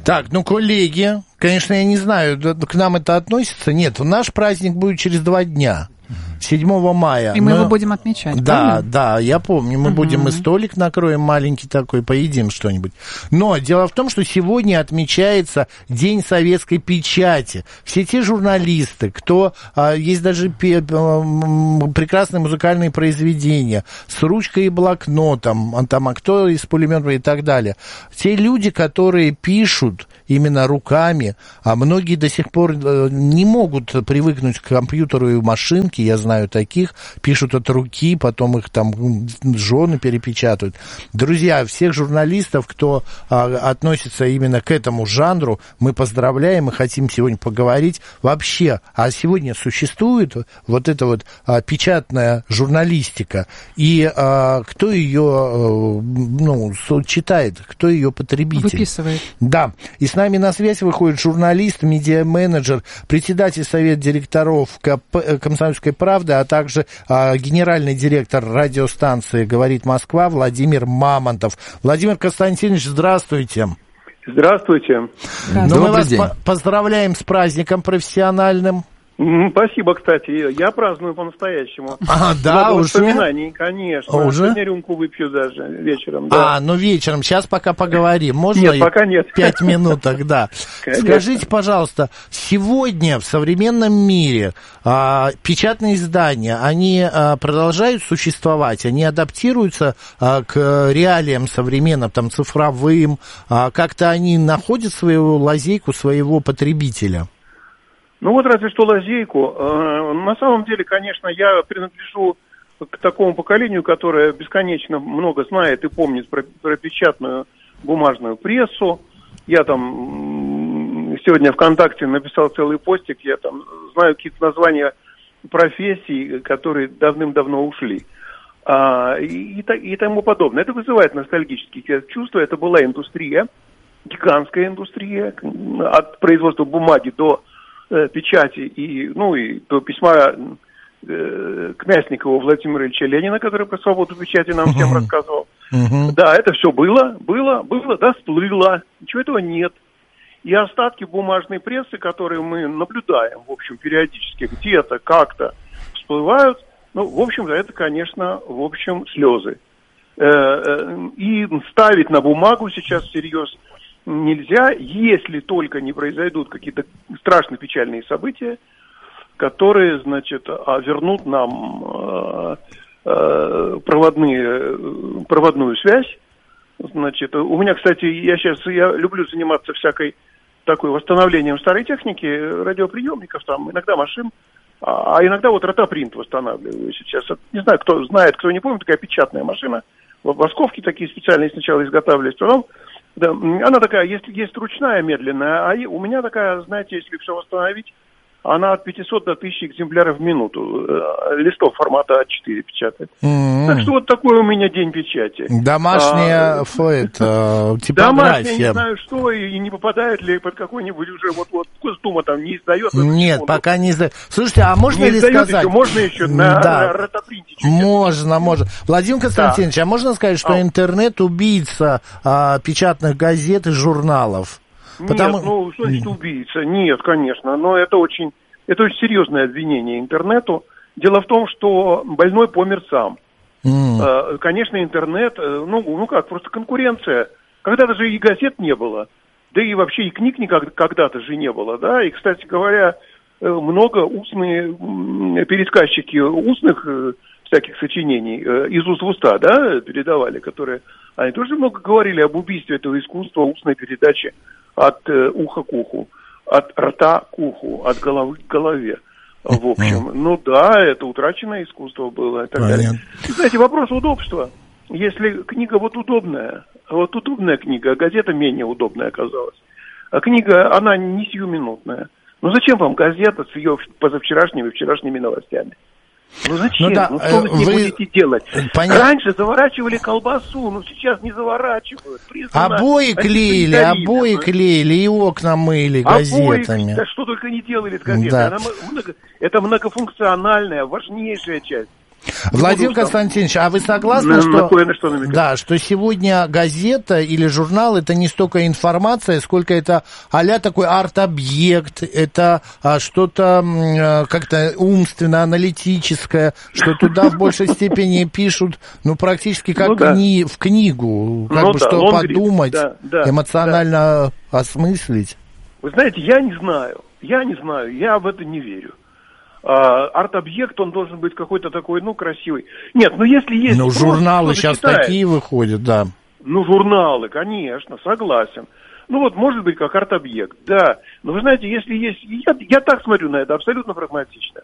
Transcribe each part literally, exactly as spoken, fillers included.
Так, ну, коллеги, конечно, я не знаю, к нам это относится. Нет, наш праздник будет через два дня. седьмого мая. И мы Но... его будем отмечать, Да, правильно? да, я помню. Мы uh-huh. будем и столик накроем маленький такой, поедим что-нибудь. Но дело в том, что сегодня отмечается День советской печати. Все те журналисты, кто... А, есть даже пе- прекрасные музыкальные произведения с ручкой и блокнотом, а, там, а кто из пулемета и так далее. Те люди, которые пишут именно руками, а многие до сих пор не могут привыкнуть к компьютеру и машинке, я знаю таких, пишут от руки, потом их там жены перепечатают. Друзья, всех журналистов, кто а, относится именно к этому жанру, мы поздравляем и хотим сегодня поговорить вообще, а сегодня существует вот эта вот а, печатная журналистика, и а, кто ее а, ну, читает, кто ее потребитель. Выписывает. Да, и с нами на связь выходит журналист, медиа-менеджер, председатель совета директоров «Комсомольской правды», а также а, генеральный директор радиостанции «Говорит Москва» Владимир Мамонтов. Владимир Константинович, здравствуйте. Здравствуйте. Ну, мы вас по- поздравляем с праздником профессиональным. Спасибо, кстати. Я праздную по-настоящему. А, да, уже? Воспоминаний, конечно. Уже? Сегодня рюмку выпью даже вечером. Да. А, ну вечером. Сейчас пока поговорим. Можно? Нет, пока нет. Пять минуток, да. Конечно. Скажите, пожалуйста, сегодня в современном мире а, печатные издания, они а, продолжают существовать? Они адаптируются а, к реалиям современным, там, цифровым? А, как-то они находят свою лазейку, своего потребителя? Ну вот разве что лазейку. На самом деле, конечно, я принадлежу к такому поколению, которое бесконечно много знает и помнит про, про печатную бумажную прессу. Я там сегодня ВКонтакте написал целый постик, я там знаю какие-то названия профессий, которые давным-давно ушли. А, и, и тому подобное. Это вызывает ностальгические чувства. Это была индустрия, гигантская индустрия, от производства бумаги до печати и, ну, и до письма э, Кмясникова Владимира Ильича Ленина, который про свободу печати нам всем uh-huh. рассказывал. Uh-huh. Да, это все было, было, было, да, всплыло. Ничего этого нет. И остатки бумажной прессы, которые мы наблюдаем, в общем, периодически, где-то, как-то всплывают, ну, в общем-то, это, конечно, в общем, слезы. Э-э- и ставить на бумагу сейчас всерьез нельзя, если только не произойдут какие-то страшно печальные события, которые, значит, вернут нам э, э, проводные, проводную связь. Значит, у меня, кстати, я сейчас я люблю заниматься всякой такой восстановлением старой техники, радиоприемников, там, иногда машин, а, а иногда вот ротопринт восстанавливаю сейчас. Не знаю, кто знает, кто не помнит, такая печатная машина, восковки такие специальные сначала изготавливались, потом да, она такая, есть, есть ручная, медленная, а у меня такая, знаете, если все восстановить, она от пятисот до тысячи экземпляров в минуту. Листов формата а четыре печатает. Mm-hmm. Так что вот такой у меня день печати. Домашняя, а, это, типография. Домашняя, не знаю что, и не попадает ли под какой-нибудь уже вот-вот Госдума там не издает. Нет, пока не издает. Слушайте, а можно не ли сказать? Еще, можно еще на, да. на ротопринте. Можно, можно. Владимир Константинович, да. а можно сказать, что а. интернет убийца а, печатных газет и журналов? Потому... Нет, ну, что значит убийца? Нет, конечно, но это очень, это очень серьезное обвинение интернету. Дело в том, что больной помер сам. Mm. Конечно, интернет, ну, ну как, просто конкуренция. Когда-то же и газет не было, да и вообще и книг никогда, когда-то же не было, да, и, кстати говоря, много устные пересказчики устных всяких сочинений из уст в уста, да, передавали, которые, они тоже много говорили об убийстве этого искусства устной передачи от э, уха к уху, от рта к уху, от головы к голове. В общем, ну да, это утраченное искусство было и так далее. И, знаете, вопрос удобства. Если книга вот удобная, вот удобная книга, а газета менее удобная оказалась, а книга, она не сиюминутная. Ну зачем вам газета с ее позавчерашними и вчерашними новостями? Ну зачем? Ну, да, ну что вы с ней будете делать? Понятно. Раньше заворачивали колбасу, но сейчас не заворачивают. Признано, обои клеили, обои ну. клеили и окна мыли газетами. Обои, да что только не делали с газетой. Да. Она много, это многофункциональная, важнейшая часть Владимир буду, Константинович, а вы согласны, на, что, на кое, на что да, что сегодня газета или журнал — это не столько информация, сколько это а-ля такой арт-объект, это а, что-то а, как-то умственно-аналитическое, что туда в большей степени пишут, ну, практически как ну, да. кни- в книгу, как ну, бы да, что лонгрид, подумать, да, да, эмоционально да. осмыслить. Вы знаете, я не знаю, я не знаю, я в это не верю. А, арт-объект, он должен быть какой-то такой, ну, красивый. Нет, ну, если есть... Ну, журналы сейчас читает, такие выходят, да. Ну, журналы, конечно, согласен. Ну, вот, может быть, как арт-объект, да. Но вы знаете, если есть... Я, я так смотрю на это, абсолютно прагматично.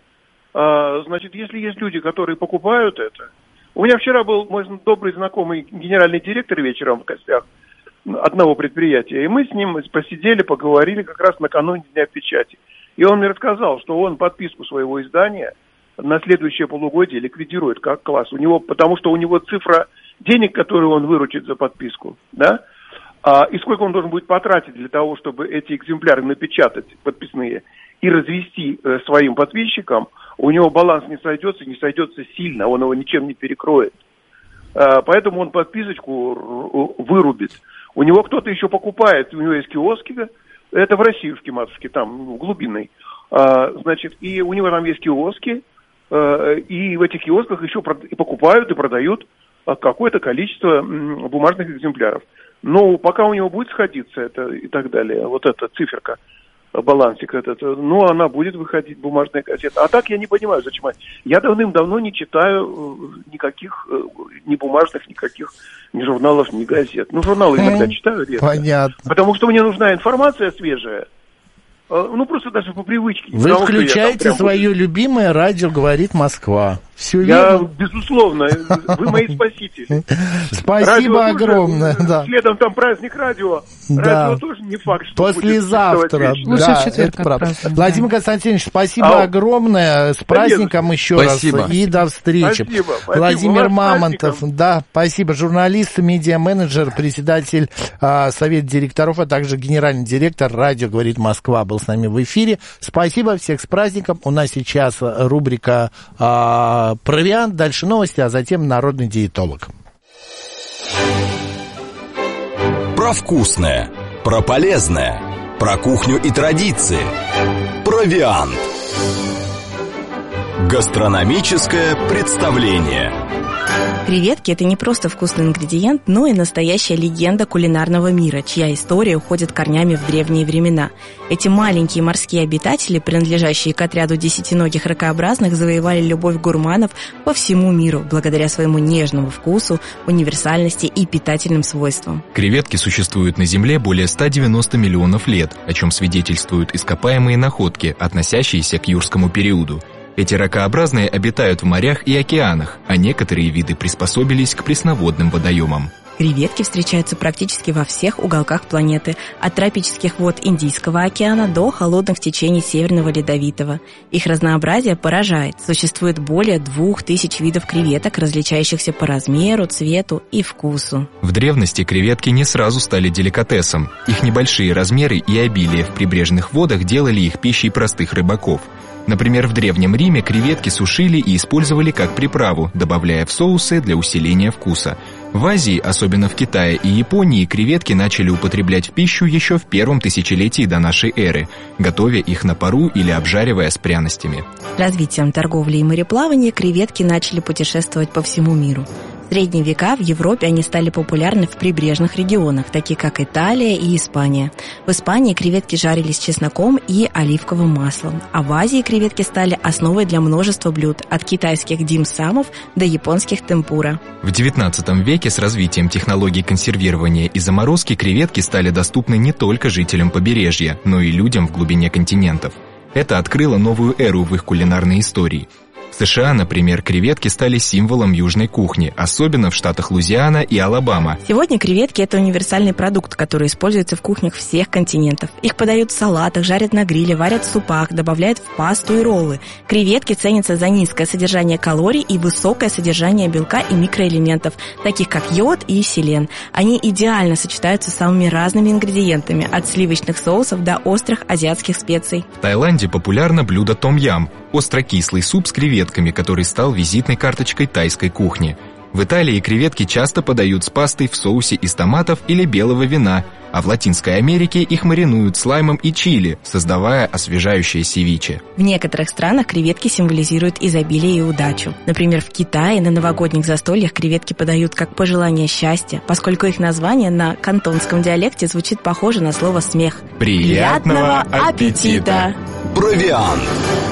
А, значит, если есть люди, которые покупают это... У меня вчера был мой добрый знакомый генеральный директор вечером в гостях одного предприятия, и мы с ним посидели, поговорили как раз накануне Дня печати. И он мне рассказал, что он подписку своего издания на следующее полугодие ликвидирует как класс. У него, потому что у него цифра денег, которую он выручит за подписку, да, а, и сколько он должен будет потратить для того, чтобы эти экземпляры напечатать, подписные, и развести э, своим подписчикам, у него баланс не сойдется, не сойдется сильно, он его ничем не перекроет. А, поэтому он подписочку вырубит. У него кто-то еще покупает, у него есть киоски, это в Россиюшке, матушке, там, в глубинной. А, значит, и у него там есть киоски, а, и в этих киосках еще и покупают и продают какое-то количество бумажных экземпляров. Но пока у него будет сходиться это и так далее, вот эта циферка, балансик этот, ну, она будет выходить, бумажная газета. А так я не понимаю, зачем. Я давным-давно не читаю никаких, ни бумажных, никаких, ни журналов, ни газет. Ну, журналы иногда читаю редко. Понятно. Потому что мне нужна информация свежая. Ну, просто даже по привычке. Вы включаете свое буду... любимое радио «Говорит Москва». Все я, верно? Безусловно, вы мои спасители. Спасибо огромное. Да. Следом там праздник радио. Да. Радио тоже не факт, что послезавтра. Будет да, это правда. Владимир Константинович, спасибо а, огромное. С праздником конечно. еще спасибо. раз. И до встречи. Спасибо. Спасибо. Владимир Мамонтов. Да, спасибо. Журналист, медиа-менеджер, председатель а, Совета директоров, а также генеральный директор радио «Говорит Москва» был с нами в эфире. Спасибо. Всех с праздником. У нас сейчас рубрика а, «Провиант», дальше новости, а затем народный диетолог. Про вкусное, про полезное, про кухню и традиции. Провиант. Гастрономическое представление. Креветки – это не просто вкусный ингредиент, но и настоящая легенда кулинарного мира, чья история уходит корнями в древние времена. Эти маленькие морские обитатели, принадлежащие к отряду десятиногих ракообразных, завоевали любовь гурманов по всему миру благодаря своему нежному вкусу, универсальности и питательным свойствам. Креветки существуют на Земле более ста девяноста миллионов лет, о чем свидетельствуют ископаемые находки, относящиеся к юрскому периоду. Эти ракообразные обитают в морях и океанах, а некоторые виды приспособились к пресноводным водоемам. Креветки встречаются практически во всех уголках планеты, от тропических вод Индийского океана до холодных течений Северного Ледовитого. Их разнообразие поражает. Существует более двух тысяч видов креветок, различающихся по размеру, цвету и вкусу. В древности креветки не сразу стали деликатесом. Их небольшие размеры и обилие в прибрежных водах делали их пищей простых рыбаков. Например, в Древнем Риме креветки сушили и использовали как приправу, добавляя в соусы для усиления вкуса. В Азии, особенно в Китае и Японии, креветки начали употреблять в пищу еще в первом тысячелетии до нашей эры, готовя их на пару или обжаривая с пряностями. С развитием торговли и мореплавания креветки начали путешествовать по всему миру. В средние века в Европе они стали популярны в прибрежных регионах, таких как Италия и Испания. В Испании креветки жарились с чесноком и оливковым маслом, а в Азии креветки стали основой для множества блюд, от китайских дим-самов до японских темпура. В девятнадцатом веке с развитием технологий консервирования и заморозки креветки стали доступны не только жителям побережья, но и людям в глубине континентов. Это открыло новую эру в их кулинарной истории. В США, например, креветки стали символом южной кухни, особенно в штатах Луизиана и Алабама. Сегодня креветки – это универсальный продукт, который используется в кухнях всех континентов. Их подают в салатах, жарят на гриле, варят в супах, добавляют в пасту и роллы. Креветки ценятся за низкое содержание калорий и высокое содержание белка и микроэлементов, таких как йод и селен. Они идеально сочетаются с самыми разными ингредиентами, от сливочных соусов до острых азиатских специй. В Таиланде популярно блюдо том-ям. Острокислый суп с креветками, который стал визитной карточкой тайской кухни. В Италии креветки часто подают с пастой в соусе из томатов или белого вина, а в Латинской Америке их маринуют с лаймом и чили, создавая освежающее севиче. В некоторых странах креветки символизируют изобилие и удачу. Например, в Китае на новогодних застольях креветки подают как пожелание счастья, поскольку их название на кантонском диалекте звучит похоже на слово «смех». Приятного аппетита! Провиант.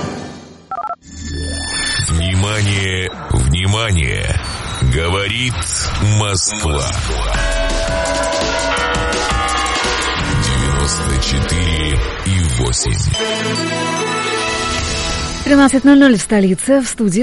Внимание, внимание! Говорит Москва. девяносто четыре и восемь. тринадцать ноль ноль в столице, в студии